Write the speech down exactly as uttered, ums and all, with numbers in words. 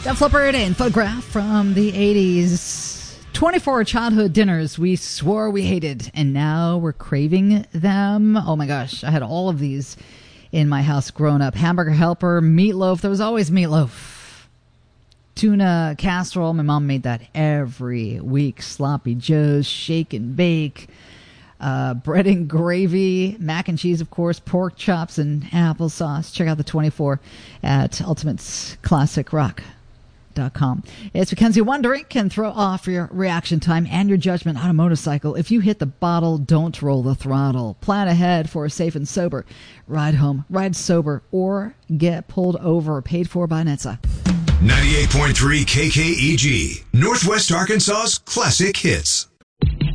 Def Leppard and Photograph from the eighties. twenty-four childhood dinners we swore we hated, and now we're craving them. Oh my gosh, I had all of these in my house growing up. Hamburger helper, meatloaf. There was always meatloaf. Tuna casserole. My mom made that every week. Sloppy Joe's, shake and bake. Uh, bread and gravy, mac and cheese, of course, pork chops and applesauce. Check out the twenty-four at ultimate classic rock dot com. It's Mackenzie. One drink can throw off your reaction time and your judgment on a motorcycle. If you hit the bottle, don't roll the throttle. Plan ahead for a safe and sober ride home, ride sober, or get pulled over. Paid for by N H T S A. ninety-eight point three K K E G, Northwest Arkansas's classic hits.